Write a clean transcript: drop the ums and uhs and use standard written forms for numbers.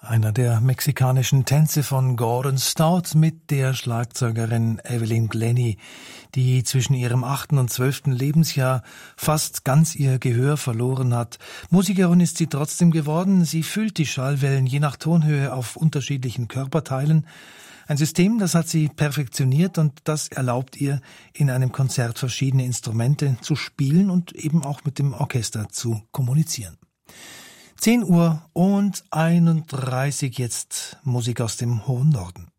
Einer der mexikanischen Tänze von Gordon Stout mit der Schlagzeugerin Evelyn Glennie, die zwischen ihrem 8. und 12. Lebensjahr fast ganz ihr Gehör verloren hat. Musikerin ist sie trotzdem geworden. Sie fühlt die Schallwellen je nach Tonhöhe auf unterschiedlichen Körperteilen. Ein System, das hat sie perfektioniert und das erlaubt ihr, in einem Konzert verschiedene Instrumente zu spielen und eben auch mit dem Orchester zu kommunizieren. 10:31 Uhr, jetzt Musik aus dem hohen Norden.